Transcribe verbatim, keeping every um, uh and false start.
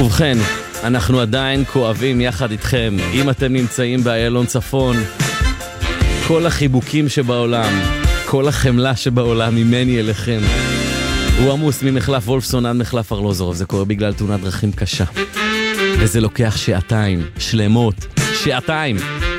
ובכן, אנחנו עדיין כואבים יחד איתכם. אם אתם נמצאים באיילון צפון, כל החיבוקים שבעולם, כל החמלה שבעולם ממני אליכם. הוא עמוס ממחלף וולפסון עד מחלף ארלוזורוב. זה קורה בגלל תאונת דרכים קשה, וזה לוקח שעתיים שלמות, שעתיים